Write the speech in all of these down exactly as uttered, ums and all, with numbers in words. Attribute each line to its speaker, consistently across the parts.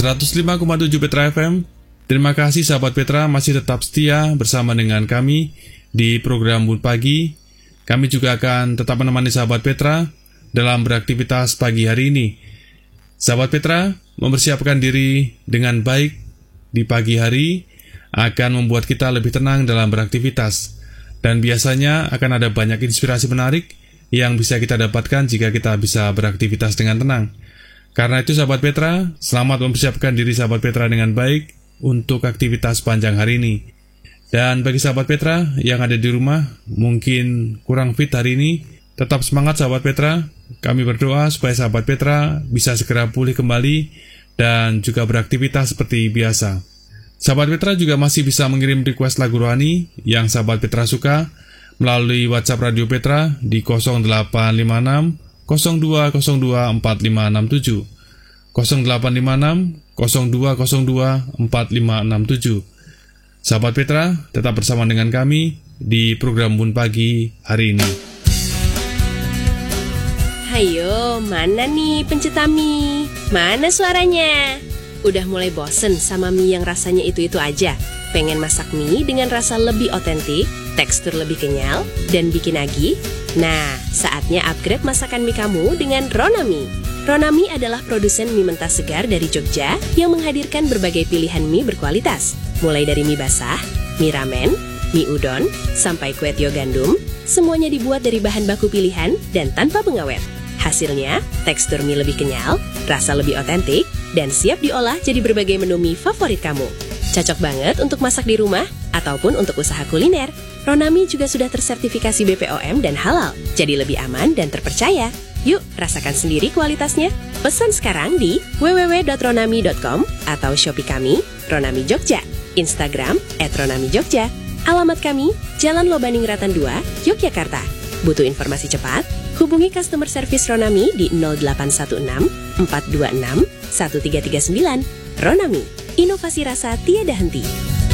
Speaker 1: seratus lima koma tujuh Petra F M. Terima kasih sahabat Petra masih tetap setia bersama dengan kami di program Bun Pagi. Kami juga akan tetap menemani sahabat Petra dalam beraktivitas pagi hari ini. Sahabat Petra, mempersiapkan diri dengan baik di pagi hari akan membuat kita lebih tenang dalam beraktivitas. Dan biasanya akan ada banyak inspirasi menarik yang bisa kita dapatkan jika kita bisa beraktivitas dengan tenang. Karena itu sahabat Petra, selamat mempersiapkan diri sahabat Petra dengan baik untuk aktivitas panjang hari ini. Dan bagi sahabat Petra yang ada di rumah, mungkin kurang fit hari ini, tetap semangat sahabat Petra. Kami berdoa supaya sahabat Petra bisa segera pulih kembali dan juga beraktivitas seperti biasa. Sahabat Petra juga masih bisa mengirim request lagu rohani yang sahabat Petra suka melalui WhatsApp Radio Petra di nol delapan lima enam nol dua nol dua empat lima enam tujuh nol delapan lima enam nol dua nol dua empat lima enam tujuh. Sahabat Petra, tetap bersama dengan kami di program Bun Pagi hari ini.
Speaker 2: Hayo, mana nih pencinta mie? Mana suaranya? Udah mulai bosen sama mie yang rasanya itu-itu aja? Pengen masak mie dengan rasa lebih otentik, tekstur lebih kenyal, dan bikin nagih? Nah, saatnya upgrade masakan mie kamu dengan Ronami. Ronami adalah produsen mie mentah segar dari Jogja yang menghadirkan berbagai pilihan mie berkualitas. Mulai dari mie basah, mie ramen, mie udon, sampai kue tio gandum, semuanya dibuat dari bahan baku pilihan dan tanpa pengawet. Hasilnya, tekstur mie lebih kenyal, rasa lebih otentik, dan siap diolah jadi berbagai menu mie favorit kamu. Cocok banget untuk masak di rumah ataupun untuk usaha kuliner. Ronami juga sudah tersertifikasi B P O M dan halal, jadi lebih aman dan terpercaya. Yuk, rasakan sendiri kualitasnya. Pesan sekarang di w w w dot ronami dot com atau Shopee kami, Ronami Jogja, Instagram et ronami jogja. Alamat kami, Jalan Lobaningratan dua, Yogyakarta. Butuh informasi cepat? Hubungi customer service Ronami di nol delapan satu enam empat dua enam satu tiga tiga sembilan. Ronami, inovasi rasa tiada henti.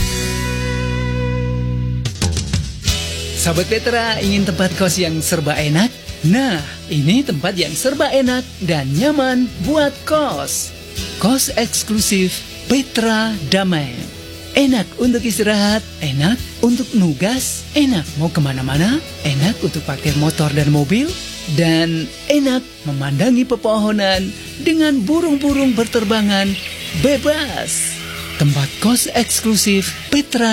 Speaker 3: Sahabat Petra, ingin tempat kos yang serba enak? Nah, ini tempat yang serba enak dan nyaman buat kos. Kos eksklusif Petra Damai. Enak untuk istirahat, enak untuk nugas, enak mau kemana-mana, enak untuk parkir motor dan mobil, dan enak memandangi pepohonan dengan burung-burung berterbangan bebas. Tempat kos eksklusif Petra